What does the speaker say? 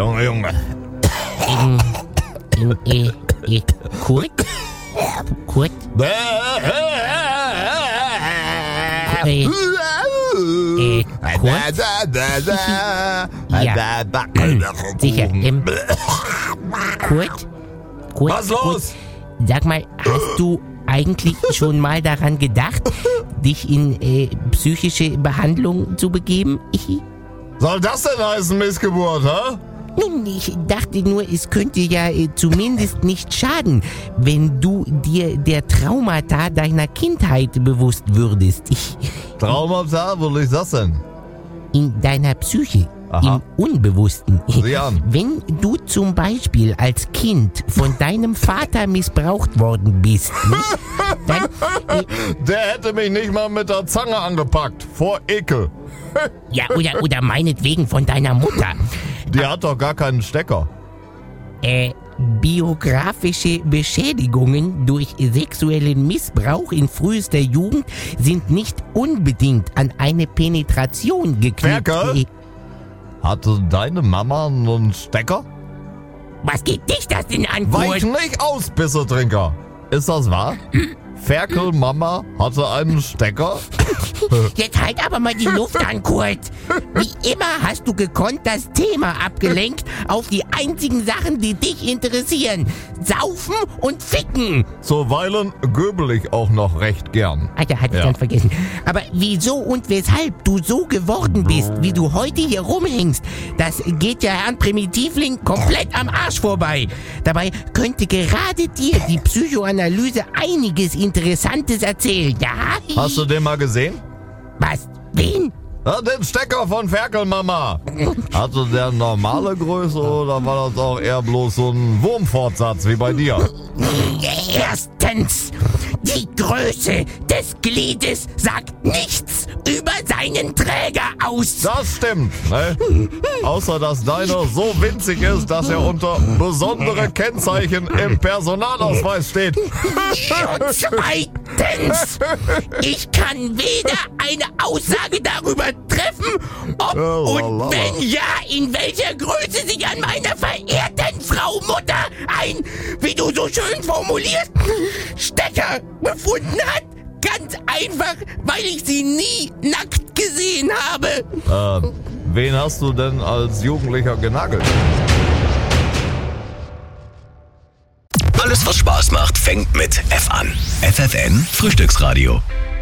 Junge. Kurt? Kurt? Kurt? Ja, sicher. Kurt? Was los? Sag mal, hast du eigentlich schon mal daran gedacht, dich in psychische Behandlung zu begeben? Soll das denn heißen, Missgeburt, hä? Nun, ich dachte nur, es könnte ja zumindest nicht schaden, wenn du dir der Traumata deiner Kindheit bewusst würdest. Traumata? Wo liegt das denn? In deiner Psyche. Aha. Im Unbewussten. Sieh an. Wenn du zum Beispiel als Kind von deinem Vater missbraucht worden bist, nicht? Dann, Der hätte mich nicht mal mit der Zange angepackt. Vor Ekel. ja, oder meinetwegen von deiner Mutter. Die hat doch gar keinen Stecker. Biografische Beschädigungen durch sexuellen Missbrauch in frühester Jugend sind nicht unbedingt an eine Penetration geknüpft. Ferkel? Hatte deine Mama einen Stecker? Was geht dich das denn an, Weich Kurt? nicht aus, Bissetrinker. Ist das wahr? Ferkel Mama hatte einen Stecker? Jetzt halt aber mal die Luft an, Kurt. Wie immer hast du gekonnt das Thema abgelenkt auf die einzigen Sachen, die dich interessieren. Saufen und Ficken. Zuweilen göbel ich auch noch recht gern. Alter, hatte ich Ja. ganz vergessen. Aber wieso und weshalb du so geworden bist, wie du heute hier rumhängst, das geht ja Herrn Primitivling komplett am Arsch vorbei. Dabei könnte gerade dir die Psychoanalyse einiges Interessantes erzählen, ja? Hast du den mal gesehen? Was? Wen? Ja, den Stecker von Ferkel Mama. Hatte der normale Größe oder war das auch eher bloß so ein Wurmfortsatz wie bei dir? Erstens, die Größe des Gliedes sagt nichts über seinen Träger aus. Das stimmt, ne? Außer dass deiner so winzig ist, dass er unter besondere Kennzeichen im Personalausweis steht. Und zweitens, ich kann weder eine Aussage darüber treffen, ob und wenn ja, in welcher Größe sich an meiner verehrten Frau Mutter ein, wie du so schön formulierst, Stecker befunden hat. Ganz einfach, weil ich sie nie nackt gesehen habe. Wen hast du denn als Jugendlicher genagelt? Alles, was Spaß macht, fängt mit F an. FFN Frühstücksradio.